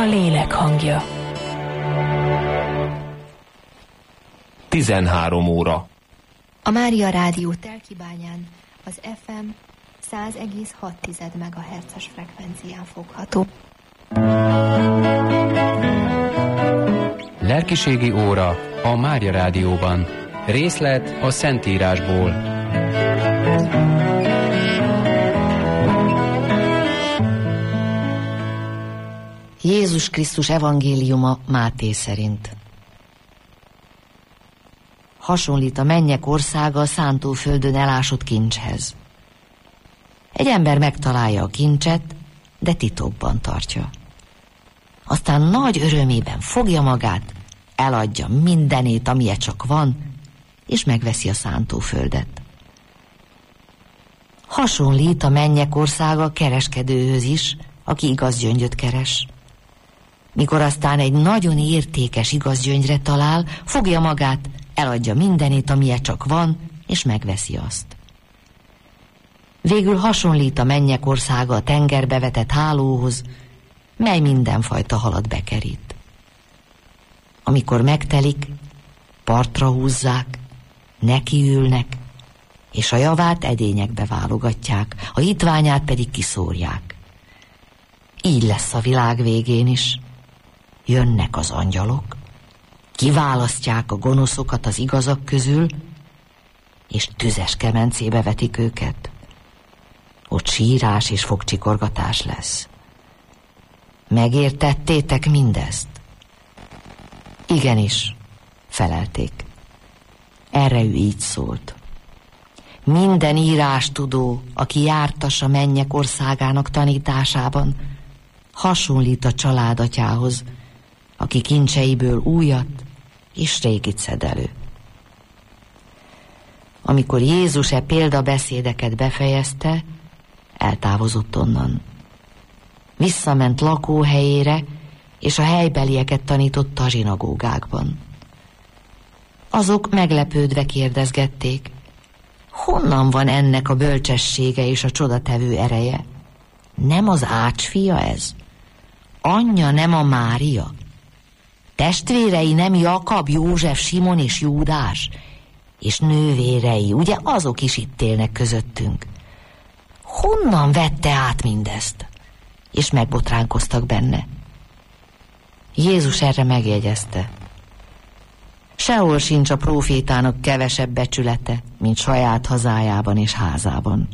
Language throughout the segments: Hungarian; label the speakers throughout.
Speaker 1: lélek hangja.
Speaker 2: 13 óra.
Speaker 3: A Mária Rádió Telkibányán az FM 100,6 MHz-es frekvencián fogható.
Speaker 4: Lelkiségi óra a Mária Rádióban. Részlet a Szentírásból.
Speaker 5: Jézus Krisztus evangéliuma Máté szerint. Hasonlít a mennyek országa a szántóföldön elásott kincshez. Egy ember megtalálja a kincset, de titokban tartja. Aztán nagy örömében fogja magát, eladja mindenét, amilyen csak van, és megveszi a szántóföldet. Hasonlít a mennyek országa a kereskedőhöz is, aki igaz gyöngyöt keres. Mikor aztán egy nagyon értékes igaz gyöngyre talál, fogja magát, eladja mindenét, amilyen csak van, és megveszi azt. Végül hasonlít a mennyek országa a tengerbe vetett hálóhoz, mely mindenfajta halat bekerít. Amikor megtelik, partra húzzák, nekiülnek, és a javát edényekbe válogatják, a hitványát pedig kiszórják. Így lesz a világ végén is. Jönnek az angyalok, kiválasztják a gonoszokat az igazak közül, és tüzes kemencébe vetik őket. Ott sírás és fogcsikorgatás lesz. Megértettétek mindezt? Igenis, felelték. Erre ő így szólt. Minden írástudó, aki jártas a mennyek országának tanításában, hasonlít a családatyához, aki kincseiből újat és régit szed elő. Amikor Jézus e példabeszédeket befejezte, eltávozott onnan. Visszament lakóhelyére, és a helybelieket tanította a zsinagógákban. Azok meglepődve kérdezgették, honnan van ennek a bölcsessége és a csodatevő ereje? Nem az Ács fia ez? Anyja nem a Mária? Testvérei nem Jakab, József, Simon és Júdás? És nővérei, ugye azok is itt élnek közöttünk? Honnan vette át mindezt? És megbotránkoztak benne. Jézus erre megjegyezte. Sehol sincs a prófétának kevesebb becsülete, mint saját hazájában és házában.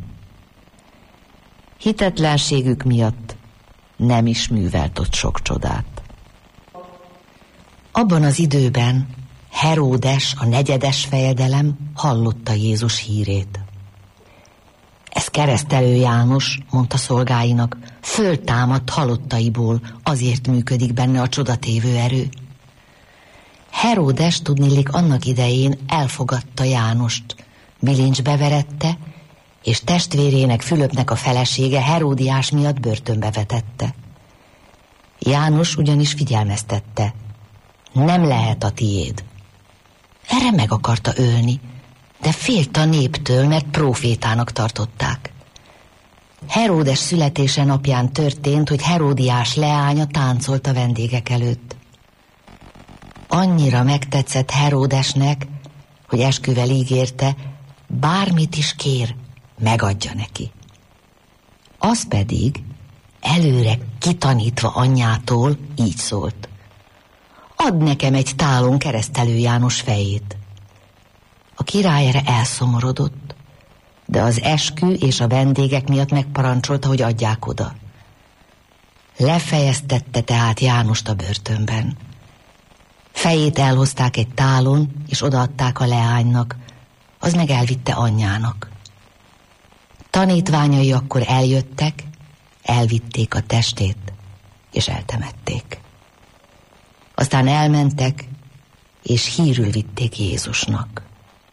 Speaker 5: Hitetlenségük miatt nem is művelt ott sok csodát. Abban az időben Heródes, a negyedes fejedelem hallotta Jézus hírét. Ez keresztelő János, mondta szolgáinak, föltámadt halottaiból, azért működik benne a csodatévő erő. Heródes tudniillik annak idején elfogadta Jánost, bilincsbe verette, és testvérének Fülöpnek a felesége Heródiás miatt börtönbe vetette. János ugyanis figyelmeztette, nem lehet a tiéd. Erre meg akarta ölni, de félt a néptől, mert prófétának tartották. Heródes születése napján történt, hogy Heródiás leánya táncolt a vendégek előtt. Annyira megtetszett Heródesnek, hogy esküvel ígérte, bármit is kér, megadja neki. Az pedig, előre kitanítva anyjától, így szólt. Add nekem egy tálon keresztelő János fejét. A király erre elszomorodott, de az eskü és a vendégek miatt megparancsolta, hogy adják oda. Lefejeztette tehát Jánost a börtönben. Fejét elhozták egy tálon, és odaadták a leánynak, az meg elvitte anyjának. Tanítványai akkor eljöttek, elvitték a testét, és eltemették. Aztán elmentek, és hírül vitték Jézusnak.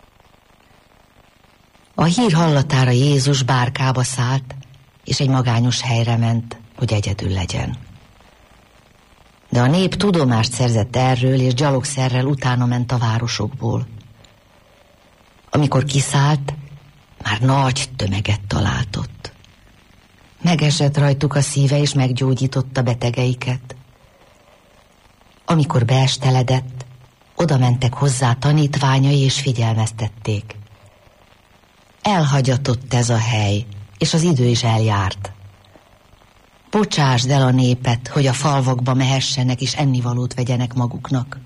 Speaker 5: A hír hallatára Jézus bárkába szállt, és egy magányos helyre ment, hogy egyedül legyen. De a nép tudomást szerzett erről, és gyalogszerrel utána ment a városokból. Amikor kiszállt, már nagy tömeget talált ott. Megesett rajtuk a szíve, és meggyógyította betegeiket. Amikor beesteledett, oda mentek hozzá tanítványai és figyelmeztették. Elhagyatott ez a hely, és az idő is eljárt. Bocsásd el a népet, hogy a falvakba mehessenek és ennivalót vegyenek maguknak.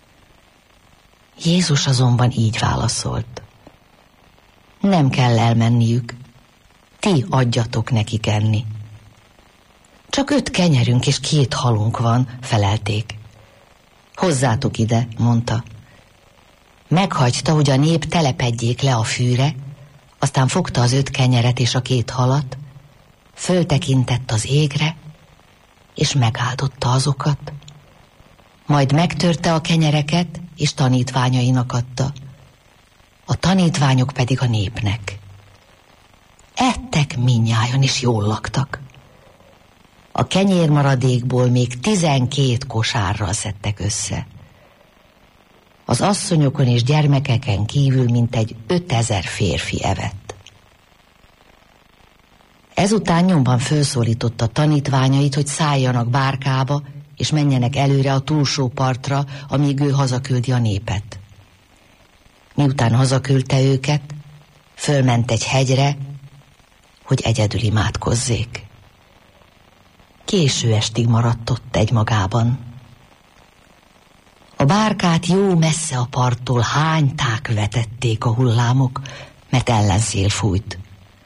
Speaker 5: Jézus azonban így válaszolt. Nem kell elmenniük, ti adjatok nekik enni. Csak 5 kenyerünk és 2 halunk van, felelték. Hozzátok ide, mondta. Meghagyta, hogy a nép telepedjék le a fűre, aztán fogta az 5 kenyeret és a 2 halat, föltekintett az égre, és megáldotta azokat. Majd megtörte a kenyereket, és tanítványainak adta. A tanítványok pedig a népnek. Ettek mindnyájan, és jól laktak. A kenyérmaradékból még 12 kosárral szedtek össze. Az asszonyokon és gyermekeken kívül mintegy 5000 férfi evett. Ezután nyomban felszólította tanítványait, hogy szálljanak bárkába, és menjenek előre a túlsó partra, amíg ő hazaküldi a népet. Miután hazaküldte őket, fölment egy hegyre, hogy egyedül imádkozzék. Késő estig maradt ott egymagában. A bárkát jó messze a parttól hányták vetették a hullámok, mert ellenszél fújt.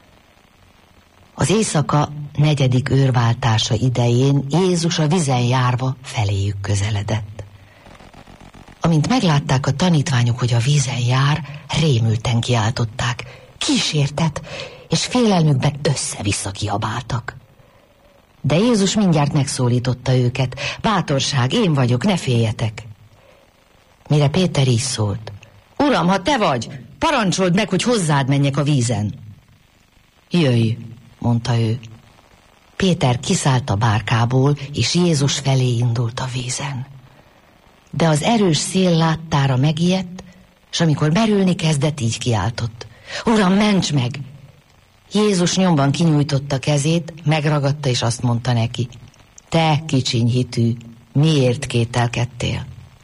Speaker 5: Az éjszaka 4. őrváltása idején Jézus a vízen járva feléjük közeledett. Amint meglátták a tanítványok, hogy a vízen jár, rémülten kiáltották, kísértet, és félelmükben össze-vissza kiabáltak. De Jézus mindjárt megszólította őket, bátorság, én vagyok, ne féljetek. Mire Péter így szólt, Uram, ha te vagy, parancsold meg, hogy hozzád menjek a vízen. Jöjj, mondta ő. Péter kiszállt a bárkából, és Jézus felé indult a vízen. De az erős szél láttára megijedt, és amikor merülni kezdett, így kiáltott. Uram, ments meg! Jézus nyomban kinyújtotta kezét, megragadta, és azt mondta neki. Te, kicsiny hitű, miért kételkedtél?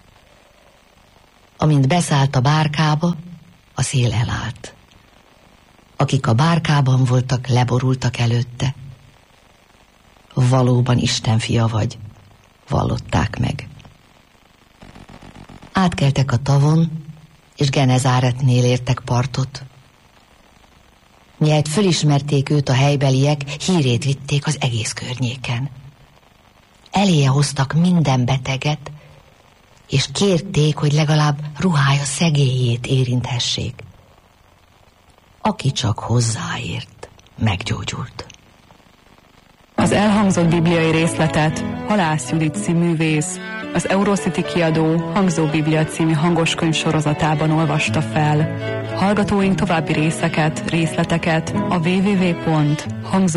Speaker 5: Amint beszállt a bárkába, a szél elállt. Akik a bárkában voltak, leborultak előtte. Valóban Isten fia vagy, vallották meg. Átkeltek a tavon, és Genezáretnél értek partot. Mihelyt fölismerték őt a helybeliek, hírét vitték az egész környéken. Eléje hoztak minden beteget, és kérték, hogy legalább ruhája szegélyét érinthessék. Aki csak hozzáért, meggyógyult.
Speaker 1: Az elhangzott bibliai részletet Halász Judit színművész, az Eurocity kiadó Hangzó Biblia című hangoskönyv sorozatában olvasta fel. Hallgatóink további részleteket a www.hangzó